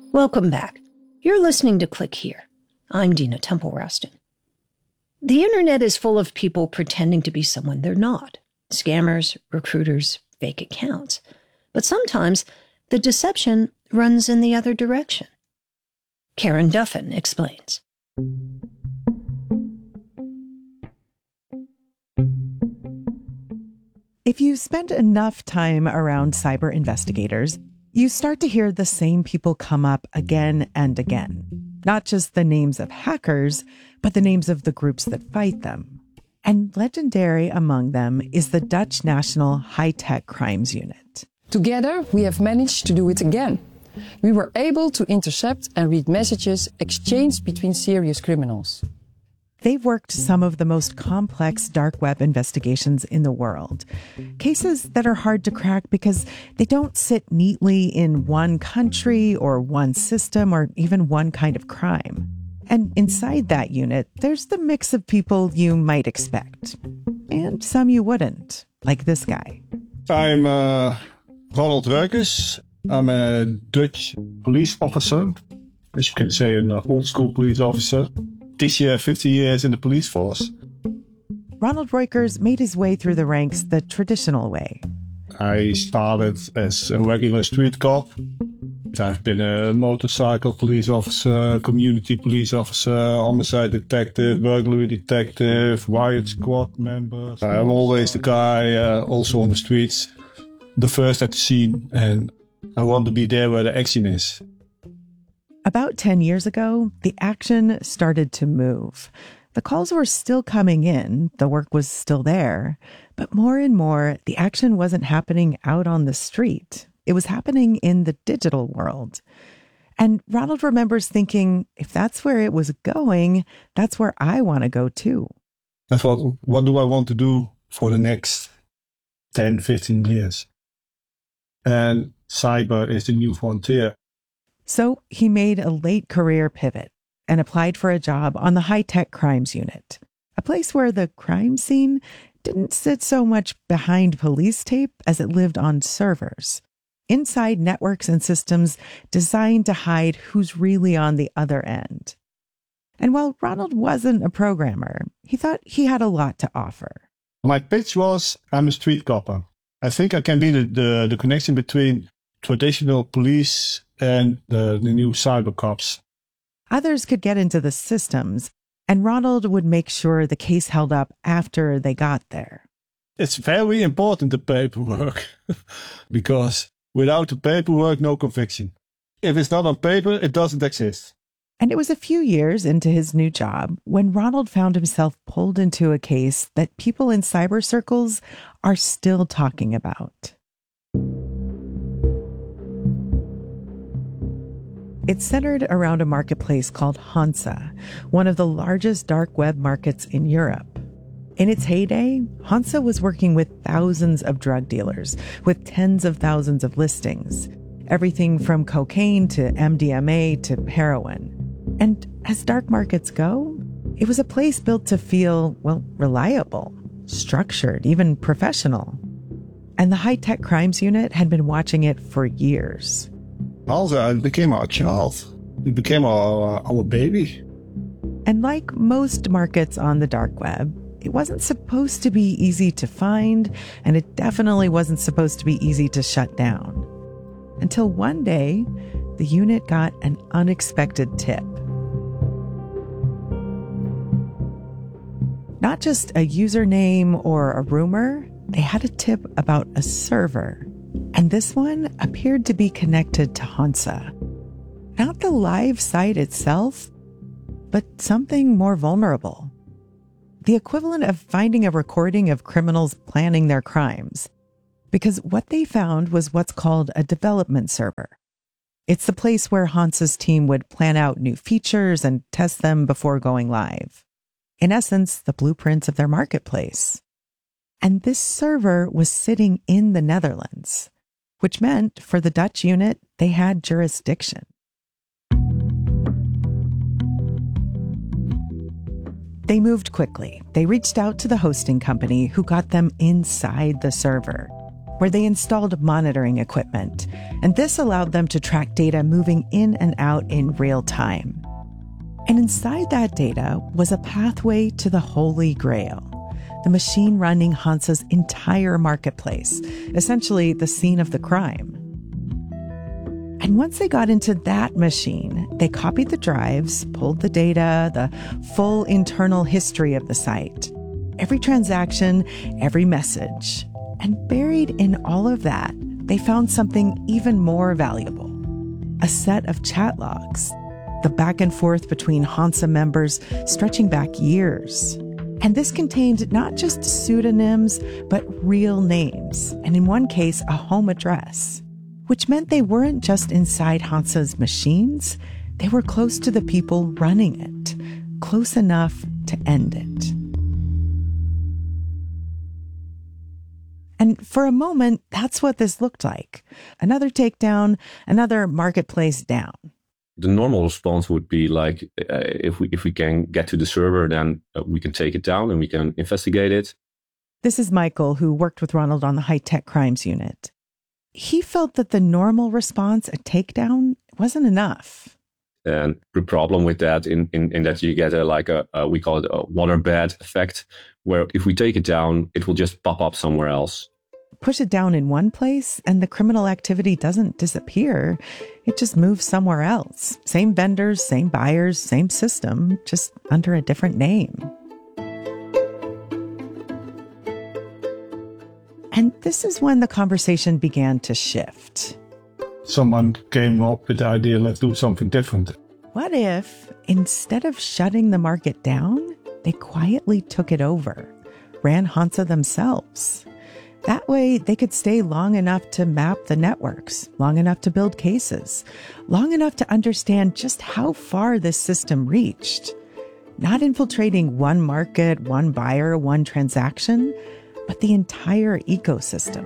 Welcome back. You're listening to Click Here. I'm Dina Temple-Raston. The internet is full of people pretending to be someone they're not. Scammers, recruiters, fake accounts. But sometimes the deception runs in the other direction. Karen Duffin explains. If you spend enough time around cyber investigators, you start to hear the same people come up again and again. Not just the names of hackers, but the names of the groups that fight them. And legendary among them is the Dutch National High-Tech Crimes Unit. Together, we have managed to do it again. We were able to intercept and read messages exchanged between serious criminals. They've worked some of the most complex dark web investigations in the world. Cases that are hard to crack because they don't sit neatly in one country or one system or even one kind of crime. And inside that unit, there's the mix of people you might expect. And some you wouldn't, like this guy. I'm Ronald Ruykers. I'm a Dutch police officer. As you can say, an old school police officer. This year, 50 years in the police force. Ronald Ruykers made his way through the ranks the traditional way. I started as a regular street cop. I've been a motorcycle police officer, community police officer, homicide detective, burglary detective, riot squad member. I'm always the guy also on the streets, the first at the scene, and I want to be there where the action is. About 10 years ago, the action started to move. The calls were still coming in, the work was still there, but more and more, the action wasn't happening out on the street. It was happening in the digital world. And Ronald remembers thinking, if that's where it was going, that's where I want to go too. I thought, what do I want to do for the next 10, 15 years? And cyber is the new frontier. So he made a late career pivot and applied for a job on the High-Tech Crimes Unit, a place where the crime scene didn't sit so much behind police tape as it lived on servers, inside networks and systems designed to hide who's really on the other end. And while Ronald wasn't a programmer, he thought he had a lot to offer. My pitch was, I'm a street copper. I think I can be the connection between traditional police and the new cyber cops. Others could get into the systems, and Ronald would make sure the case held up after they got there. It's very important, the paperwork, because without the paperwork, no conviction. If it's not on paper, it doesn't exist. And it was a few years into his new job when Ronald found himself pulled into a case that people in cyber circles are still talking about. It's centered around a marketplace called Hansa, one of the largest dark web markets in Europe. In its heyday, Hansa was working with thousands of drug dealers, with tens of thousands of listings, everything from cocaine to MDMA to heroin. And as dark markets go, it was a place built to feel, well, reliable, structured, even professional. And the High-Tech Crimes Unit had been watching it for years. Also, it became our child. It became our baby. And like most markets on the dark web, it wasn't supposed to be easy to find, and it definitely wasn't supposed to be easy to shut down. Until one day, the unit got an unexpected tip. Not just a username or a rumor, they had a tip about a server. And this one appeared to be connected to Hansa. Not the live site itself, but something more vulnerable. The equivalent of finding a recording of criminals planning their crimes. Because what they found was what's called a development server. It's the place where Hansa's team would plan out new features and test them before going live. In essence, the blueprints of their marketplace. And this server was sitting in the Netherlands, which meant for the Dutch unit, they had jurisdiction. They moved quickly. They reached out to the hosting company who got them inside the server. where they installed monitoring equipment, and this allowed them to track data moving in and out in real time. And inside that data was a pathway to the Holy Grail, the machine running Hansa's entire marketplace, essentially the scene of the crime. And once they got into that machine, they copied the drives, pulled the data, the full internal history of the site, every transaction, every message. And buried in all of that, they found something even more valuable, a set of chat logs, the back and forth between Hansa members stretching back years. And this contained not just pseudonyms, but real names, and in one case, a home address, which meant they weren't just inside Hansa's machines, they were close to the people running it, close enough to end it. And for a moment, that's what this looked like. Another takedown, another marketplace down. The normal response would be like, if we can get to the server, then we can take it down and we can investigate it. This is Michael, who worked with Ronald on the high-tech crimes unit. He felt that the normal response, a takedown, wasn't enough. And the problem with that in that you get we call it a waterbed effect, where if we take it down, it will just pop up somewhere else. Push it down in one place and the criminal activity doesn't disappear. It just moves somewhere else. Same vendors, same buyers, same system, just under a different name. And this is when the conversation began to shift. Someone came up with the idea, let's do something different. What if, instead of shutting the market down, they quietly took it over, ran Hansa themselves? That way, they could stay long enough to map the networks, long enough to build cases, long enough to understand just how far this system reached. Not infiltrating one market, one buyer, one transaction, but the entire ecosystem.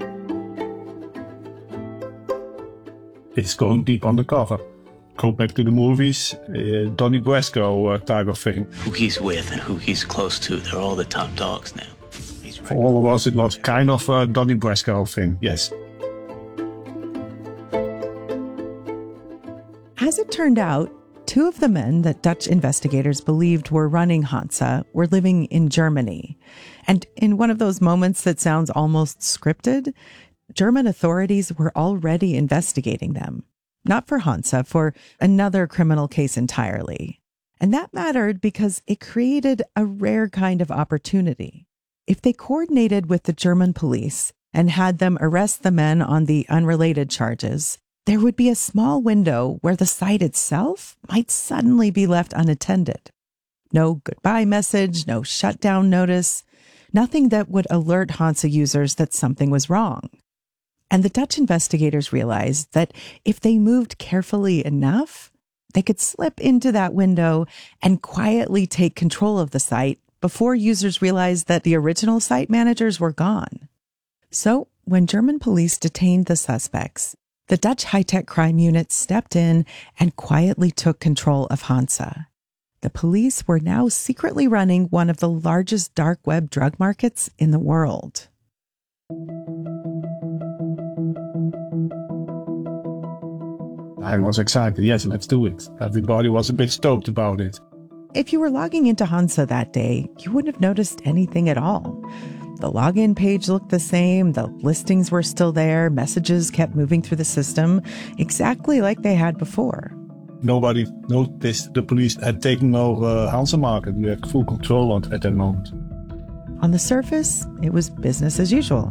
It's going deep undercover. Go back to the movies, Donnie Brasco type of thing. Who he's with and who he's close to, they're all the top dogs now. For all of us, it was kind of a Donnie Brasco thing, yes. As it turned out, two of the men that Dutch investigators believed were running Hansa were living in Germany. And in one of those moments that sounds almost scripted, German authorities were already investigating them. Not for Hansa, for another criminal case entirely. And that mattered because it created a rare kind of opportunity. If they coordinated with the German police and had them arrest the men on the unrelated charges, there would be a small window where the site itself might suddenly be left unattended. No goodbye message, no shutdown notice, nothing that would alert Hansa users that something was wrong. And the Dutch investigators realized that if they moved carefully enough, they could slip into that window and quietly take control of the site before users realized that the original site managers were gone. So when German police detained the suspects, the Dutch high-tech crime unit stepped in and quietly took control of Hansa. The police were now secretly running one of the largest dark web drug markets in the world. I was excited. Yes, let's do it. Everybody was a bit stoked about it. If you were logging into Hansa that day, you wouldn't have noticed anything at all. The login page looked the same, the listings were still there, messages kept moving through the system, exactly like they had before. Nobody noticed the police had taken over Hansa Market. We had full control on it at that moment. On the surface, it was business as usual.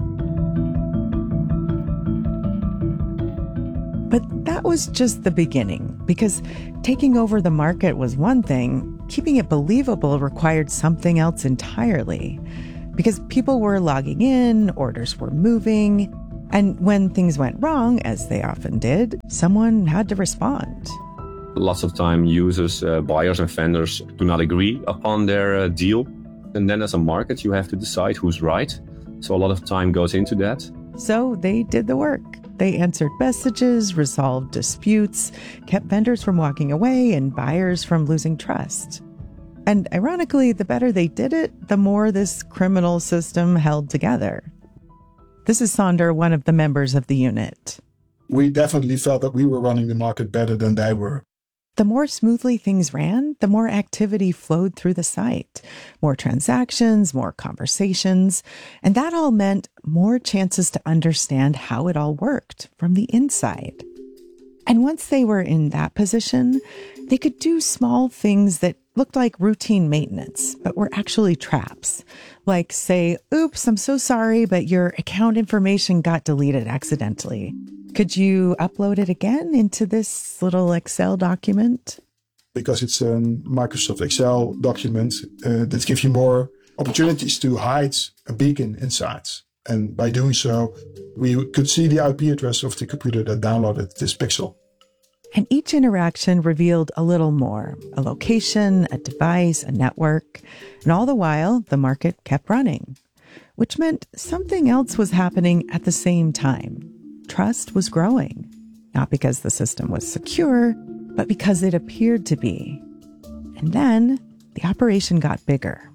But that was just the beginning, because taking over the market was one thing, keeping it believable required something else entirely. Because people were logging in, orders were moving, and when things went wrong, as they often did, someone had to respond. Lots of time users, buyers and vendors do not agree upon their deal. And then as a market, you have to decide who's right. So a lot of time goes into that. So they did the work. They answered messages, resolved disputes, kept vendors from walking away and buyers from losing trust. And ironically, the better they did it, the more this criminal system held together. This is Sander, one of the members of the unit. We definitely felt that we were running the market better than they were. The more smoothly things ran, the more activity flowed through the site. More transactions, more conversations, and that all meant more chances to understand how it all worked from the inside. And once they were in that position, they could do small things that looked like routine maintenance, but were actually traps. Like say, oops, I'm so sorry, but your account information got deleted accidentally. Could you upload it again into this little Excel document? Because it's a Microsoft Excel document that gives you more opportunities to hide a beacon inside. And by doing so, we could see the IP address of the computer that downloaded this pixel. And each interaction revealed a little more, a location, a device, a network. And all the while, the market kept running, which meant something else was happening at the same time. Trust was growing, not because the system was secure, but because it appeared to be. And then the operation got bigger.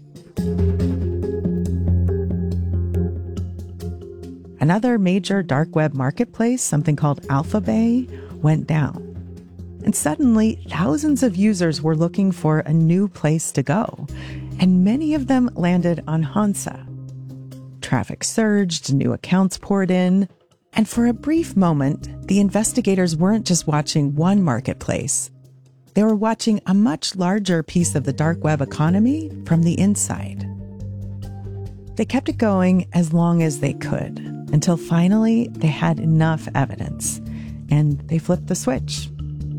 Another major dark web marketplace, something called Alphabay, went down. And suddenly, thousands of users were looking for a new place to go, and many of them landed on Hansa. Traffic surged, new accounts poured in, and for a brief moment, the investigators weren't just watching one marketplace. They were watching a much larger piece of the dark web economy from the inside. They kept it going as long as they could, until finally they had enough evidence, and they flipped the switch.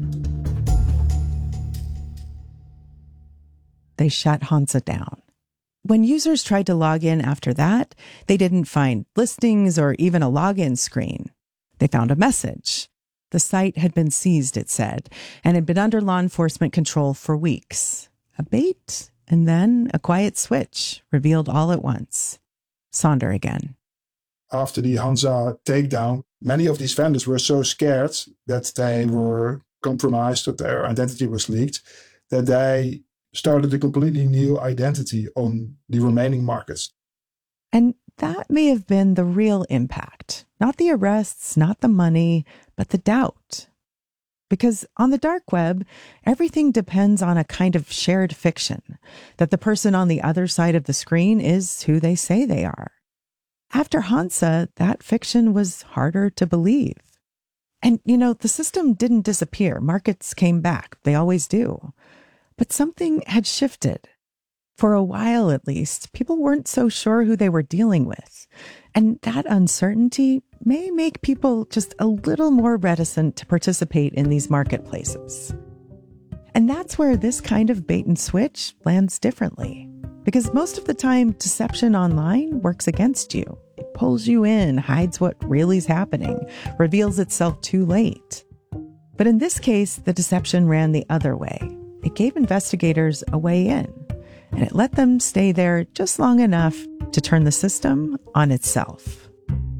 They shut Hansa down. When users tried to log in after that, they didn't find listings or even a login screen. They found a message. The site had been seized, it said, and had been under law enforcement control for weeks. A bait, and then a quiet switch, revealed all at once. Sander again. After the Hansa takedown, many of these vendors were so scared that they were compromised, that their identity was leaked, that they started a completely new identity on the remaining markets. And that may have been the real impact. Not the arrests, not the money, but the doubt. Because on the dark web, everything depends on a kind of shared fiction, that the person on the other side of the screen is who they say they are. After Hansa, that fiction was harder to believe. And, the system didn't disappear. Markets came back. They always do. But something had shifted. For a while, at least, people weren't so sure who they were dealing with. And that uncertainty may make people just a little more reticent to participate in these marketplaces. And that's where this kind of bait and switch lands differently. Because most of the time, deception online works against you. It pulls you in, hides what really's happening, reveals itself too late. But in this case, the deception ran the other way. It gave investigators a way in, and it let them stay there just long enough to turn the system on itself.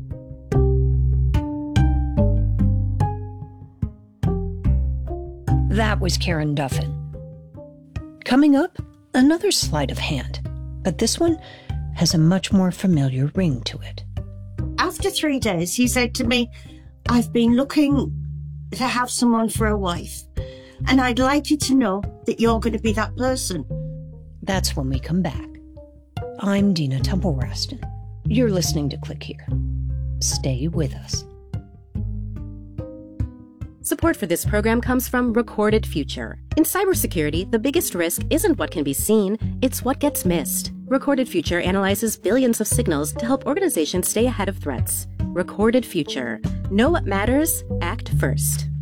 That was Karen Duffin. Coming up, another sleight of hand, but this one has a much more familiar ring to it. After 3 days, he said to me, I've been looking to have someone for a wife, and I'd like you to know that you're going to be that person. That's when we come back. I'm Dina Temple-Raston. You're listening to Click Here. Stay with us. Support for this program comes from Recorded Future. In cybersecurity, the biggest risk isn't what can be seen, it's what gets missed. Recorded Future analyzes billions of signals to help organizations stay ahead of threats. Recorded Future. Know what matters, act first.